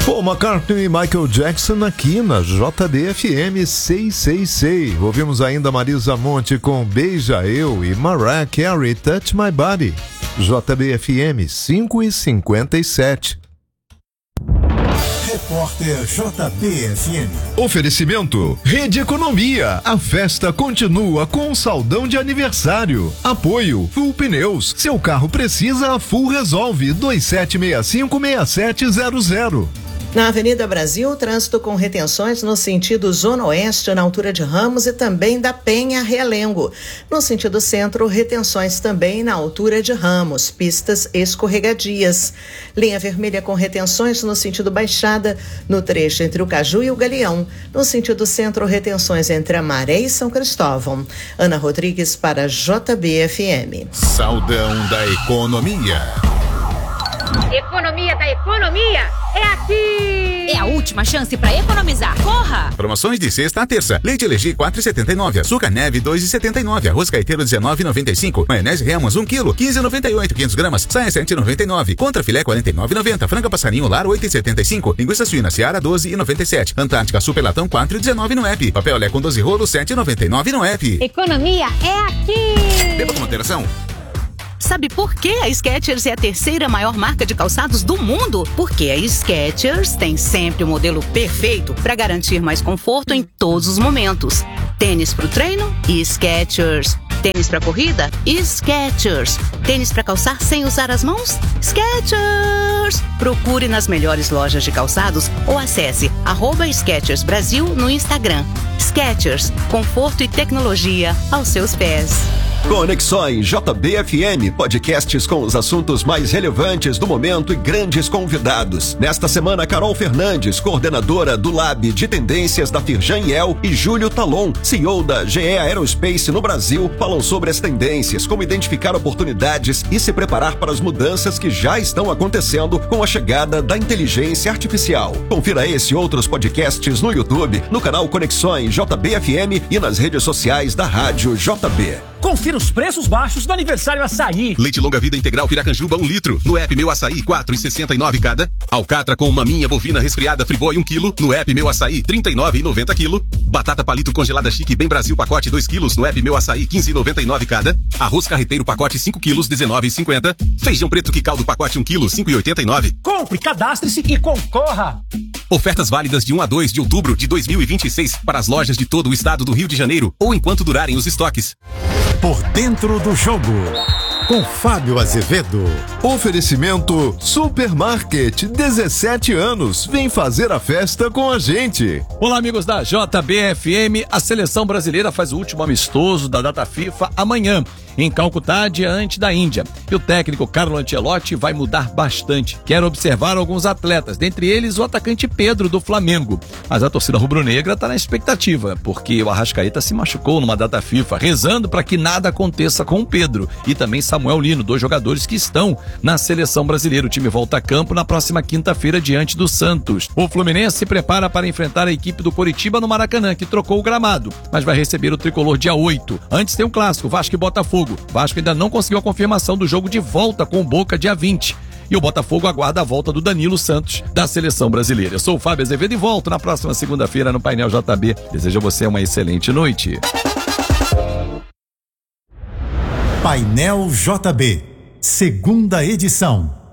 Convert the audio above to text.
Paul McCartney e Michael Jackson aqui na JBFM 666. Ouvimos ainda Marisa Monte com Beija Eu e Mariah Carey, Touch My Body. JBFM 5:57. Repórter JBFM. Oferecimento Rede Economia. A festa continua com um saldão de aniversário. Apoio Full Pneus. Seu carro precisa, a Full resolve. 27656700. Na Avenida Brasil, trânsito com retenções no sentido Zona Oeste, na altura de Ramos, e também da Penha a Realengo. No sentido centro, retenções também na altura de Ramos, pistas escorregadias. Linha vermelha com retenções no sentido Baixada, no trecho entre o Caju e o Galeão. No sentido centro, retenções entre a Maré e São Cristóvão. Ana Rodrigues para JBFM. Saldão da Economia. Economia da economia é aqui! É a última chance para economizar. Corra! Promoções de sexta a terça. Leite Elegi 4,79. Açúcar Neve 2,79. Arroz Caeteiro 19,95. Maionese Remus 1 kg 15,98. 500 gramas. Saia 7,99. Contra filé 49,90. Franga passarinho lar 8,75. Linguiça suína Seara 12,97. Antártica Super Latão 4,19 no app. Papel Lé com 12 rolos 7,99 no app. Economia é aqui! Beba com moderação. Sabe por que a Skechers é a terceira maior marca de calçados do mundo? Porque a Skechers tem sempre o modelo perfeito para garantir mais conforto em todos os momentos. Tênis para o treino? Skechers. Tênis para corrida? Skechers. Tênis para calçar sem usar as mãos? Skechers. Procure nas melhores lojas de calçados ou acesse @Skechers Brasil no Instagram. Skechers, conforto e tecnologia aos seus pés. Conexões JBFM, podcasts com os assuntos mais relevantes do momento e grandes convidados. Nesta semana, Carol Fernandes, coordenadora do Lab de Tendências da Firjan Yel, e Júlio Talon, CEO da GE Aerospace no Brasil, falam sobre as tendências, como identificar oportunidades e se preparar para as mudanças que já estão acontecendo com a chegada da inteligência artificial. Confira esse e outros podcasts no YouTube, no canal Conexões JBFM e nas redes sociais da Rádio JB. Confira os preços baixos do aniversário Açaí. Leite longa vida integral Piracanjuba 1 litro. No app Meu Açaí 4,69 cada. Alcatra com maminha bovina resfriada Friboi 1 kg. No app Meu Açaí 39,90 kg. Batata palito congelada chique Bem Brasil pacote 2 kg. No app Meu Açaí 15,99 cada. Arroz carreteiro pacote 5 kg 19,50. Feijão preto que caldo pacote 1 kg 5,89. Compre, cadastre-se e concorra. Ofertas válidas de 1 a 2 de outubro de 2026 para as lojas de todo o estado do Rio de Janeiro ou enquanto durarem os estoques. Por dentro do jogo, com Fábio Azevedo. Oferecimento Supermarket, 17 anos. Vem fazer a festa com a gente. Olá, amigos da JBFM. A seleção brasileira faz o último amistoso da data FIFA amanhã, em Calcutá, diante da Índia. E o técnico Carlo Ancelotti vai mudar bastante. Quer observar alguns atletas, dentre eles o atacante Pedro, do Flamengo. Mas a torcida rubro-negra está na expectativa, porque o Arrascaeta se machucou numa data FIFA, rezando para que nada aconteça com o Pedro. E também Samuel Lino, 2 jogadores que estão na seleção brasileira. O time volta a campo na próxima quinta-feira diante do Santos. O Fluminense se prepara para enfrentar a equipe do Coritiba no Maracanã, que trocou o gramado, mas vai receber o tricolor dia 8. Antes tem um clássico, Vasco e Botafogo. Vasco ainda não conseguiu a confirmação do jogo de volta com o Boca dia 20. E o Botafogo aguarda a volta do Danilo Santos da seleção brasileira. Eu sou o Fábio Azevedo e volto na próxima segunda-feira no Painel JB. Desejo a você uma excelente noite. Painel JB, segunda edição.